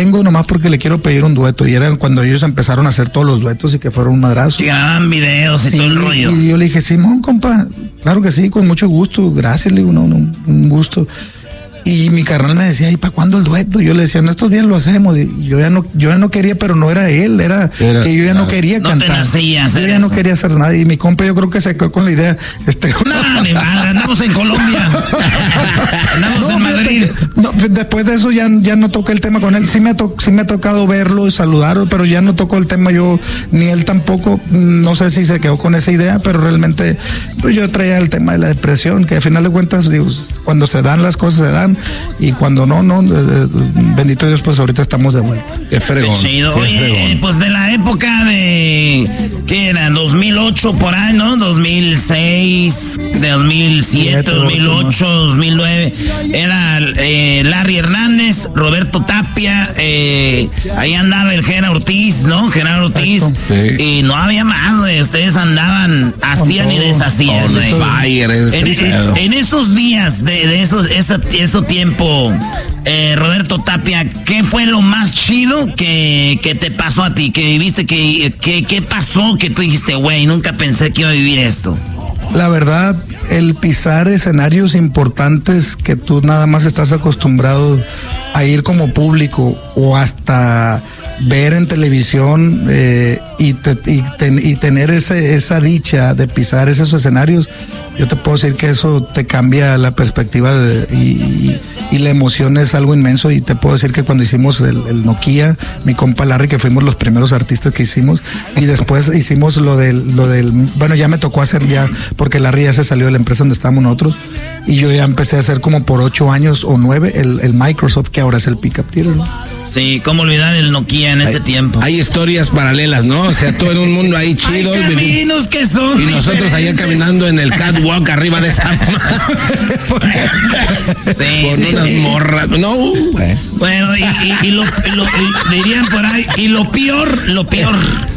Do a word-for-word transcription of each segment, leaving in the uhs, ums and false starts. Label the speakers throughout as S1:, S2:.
S1: vengo nomás porque le quiero pedir un dueto. Y era cuando ellos empezaron a hacer todos los duetos y que fueron un madrazo.
S2: Que grababan videos y sí, todo el rollo.
S1: Y yo le dije, Simón, compa, claro que sí, con mucho gusto, gracias, le digo, no, no, un gusto. Y mi carnal me decía, ¿y para cuándo el dueto? Yo le decía, en estos días lo hacemos. Y yo ya no, yo ya no quería, pero no era él, era, era que yo ya no quería
S2: no
S1: cantar.
S2: Te nacía hacer
S1: yo ya
S2: eso.
S1: no quería hacer nada. Y mi compa yo creo que se quedó con la idea. Este,
S2: no, ni madre, andamos en Colombia. andamos no, en Madrid.
S1: No, después de eso ya, ya no toqué el tema con él. Sí me, ha to, sí me ha tocado verlo y saludarlo, pero ya no tocó el tema yo, ni él tampoco. No sé si se quedó con esa idea, pero realmente pues yo traía el tema de la depresión, que al final de cuentas, digo, cuando se dan las cosas se dan, y cuando Cuando no, no, eh, bendito Dios, pues ahorita estamos de vuelta.
S3: Qué fregón.
S2: Qué chido.
S3: Qué
S2: Oye,
S3: fregón.
S2: pues de la época de, ¿qué era? dos mil ocho por ahí, ¿no? dos mil seis, de dos mil siete, dos mil ocho, dos mil nueve. Era eh, Larry Hernández, Roberto Tapia, eh, ahí andaba el Gera Ortiz, ¿no? Gerardo Ortiz.
S3: Sí.
S2: Y no había más, güey. Ustedes andaban, hacían y deshacían, güey.
S3: Fire,
S2: en, en, en esos días, de, de esos, ese, ese tiempo... Eh, Roberto Tapia, ¿qué fue lo más chido que, que te pasó a ti? ¿Que viviste? ¿Qué que, que pasó? Que tú dijiste, güey, nunca pensé que iba a vivir esto.
S1: La verdad, el pisar escenarios importantes que tú nada más estás acostumbrado a ir como público o hasta ver en televisión eh, y, te, y, ten, y tener ese, esa dicha de pisar esos escenarios, yo te puedo decir que eso te cambia la perspectiva de, y, y, y la emoción es algo inmenso. Y te puedo decir que cuando hicimos el, el Nokia, mi compa Larry, que fuimos los primeros artistas que hicimos, y después hicimos lo del, lo del, bueno, ya me tocó hacer ya, porque Larry ya se salió de la empresa donde estábamos nosotros, y yo ya empecé a hacer como por ocho años o nueve el, el Microsoft, que ahora es el Pickup Theater, ¿no?
S2: Sí, cómo olvidar el Nokia en
S3: hay,
S2: ese tiempo.
S3: Hay historias paralelas, ¿no? O sea, todo en un mundo ahí chido.
S2: Hay caminos que son
S3: y nosotros
S2: diferentes.
S3: Allá caminando en el catwalk arriba de esa
S2: sí,
S3: con
S2: sí,
S3: unas
S2: sí.
S3: morras. No, eh.
S2: Bueno, y, y, y, lo, y lo y dirían por ahí, y lo peor, lo peor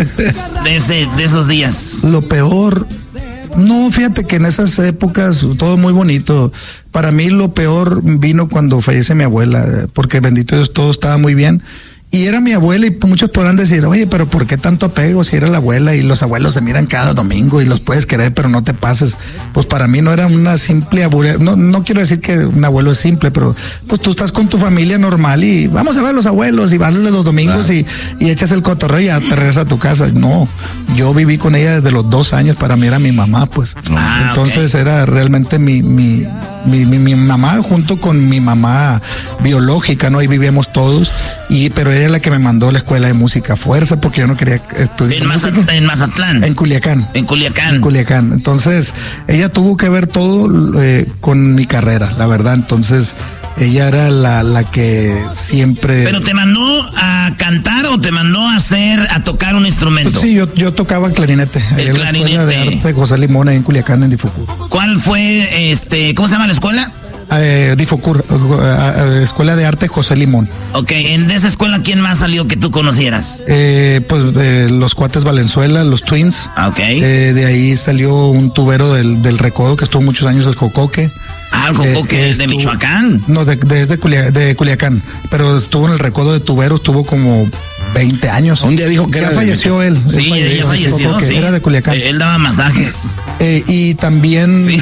S2: de ese, de esos días.
S1: Lo peor, no, fíjate que en esas épocas todo muy bonito. Para mí lo peor vino cuando fallece mi abuela, porque bendito Dios todo estaba muy bien. Y era mi abuela, y muchos podrán decir, oye, pero ¿por qué tanto apego si era la abuela? Y los abuelos se miran cada domingo y los puedes querer, pero no te pases. Pues para mí no era una simple abuela. No, no quiero decir que un abuelo es simple, pero pues tú estás con tu familia normal y vamos a ver a los abuelos y vas los domingos, claro. y, y echas el cotorreo y ya te regresas a tu casa. No, yo viví con ella desde los dos años, para mí era mi mamá, pues. Ah, entonces okay. Era realmente mi, mi, mi, mi, mi mamá junto con mi mamá biológica, ¿no? Ahí vivíamos todos, y pero ella la que me mandó a la escuela de música a fuerza, porque yo no quería estudiar
S2: en,
S1: música.
S2: Mazat- en Mazatlán.
S1: En Culiacán.
S2: En Culiacán.
S1: En Culiacán. Entonces, ella tuvo que ver todo eh, con mi carrera, la verdad. Entonces, ella era la, la que siempre...
S2: ¿Pero te mandó a cantar o te mandó a hacer, a tocar un instrumento?
S1: Sí, yo, yo tocaba clarinete.
S2: El
S1: en
S2: clarinete.
S1: La escuela de arte José Limón, en Culiacán, en Difocur.
S2: ¿Cuál fue, este, cómo se llama la escuela?
S1: Eh, Difocur, uh, Escuela de Arte José Limón.
S2: Ok, en esa escuela, ¿quién más salió que tú conocieras?
S1: Eh, pues eh, los Cuates Valenzuela, los Twins.
S2: Ok.
S1: Eh, de ahí salió un tubero del, del Recodo que estuvo muchos años, el Jocoque.
S2: Ah, el Jocoque, eh, ¿de Michoacán?
S1: No, de, de, de, Culia, de Culiacán, pero estuvo en el Recodo de Tuberos, estuvo como veinte años.
S3: Un día dijo que
S1: ya
S3: era
S1: falleció
S3: de...
S1: él.
S2: Sí,
S1: él
S2: ya falleció,
S1: falleció sí. Era de Culiacán.
S2: Él daba masajes.
S1: Eh, y también...
S2: Sí,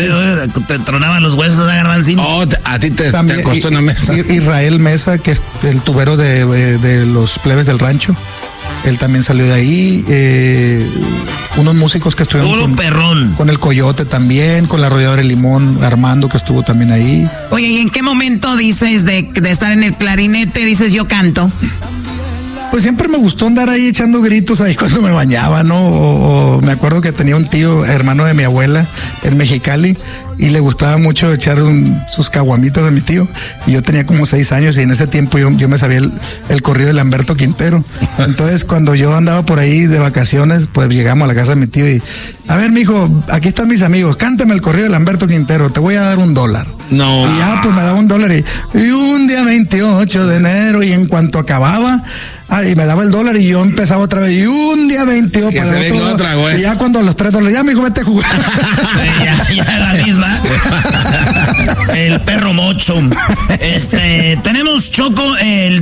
S2: te tronaban los huesos de Garbancín.
S3: Oh, a ti te,
S1: también,
S3: te acostó en la mesa.
S1: Israel Mesa, que es el tubero de, de, de los plebes del rancho. Él también salió de ahí. Eh, unos músicos que estuvieron
S2: Puro
S1: con,
S2: perrón.
S1: con el Coyote también, con la Arrolladora de Limón, Armando, que estuvo también ahí.
S4: Oye, ¿y en qué momento dices de, de estar en el clarinete, dices yo canto?
S1: Pues siempre me gustó andar ahí echando gritos ahí cuando me bañaba, ¿no? O, o me acuerdo que tenía un tío, hermano de mi abuela, en Mexicali, y le gustaba mucho echar un, sus caguamitas a mi tío. Y yo tenía como seis años y en ese tiempo yo, yo me sabía el, el corrido de Lamberto Quintero. Entonces cuando yo andaba por ahí de vacaciones, pues llegamos a la casa de mi tío y, a ver, mijo, aquí están mis amigos, cántame el corrido de Lamberto Quintero, te voy a dar un dólar.
S3: No.
S1: Y ya, pues me daba un dólar y, y un día veintiocho de enero, y en cuanto acababa, ah, y me daba el dólar y yo empezaba otra vez, y un día veintiocho
S3: que
S1: para
S3: se
S1: otro,
S3: venga otra, güey.
S1: y ya cuando los tres dólares, ya mijo, vete a jugar.
S2: ya, ya la misma. El perro mocho. Este, tenemos, Choco, el